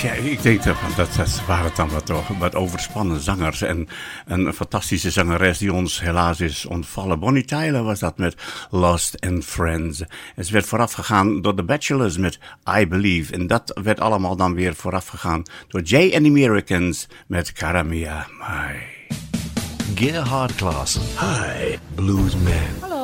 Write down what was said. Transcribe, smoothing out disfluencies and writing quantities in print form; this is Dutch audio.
Ja, ik denk dat waren dan wat overspannen zangers. En een fantastische zangeres die ons helaas is ontvallen. Bonnie Tyler was dat met Lost and Friends. En ze werd voorafgegaan door The Bachelors met I Believe. En dat werd allemaal dan weer voorafgegaan door Jay and the Americans met Cara Mia Mai. Gerhard Klaassen. Hi, Bluesman.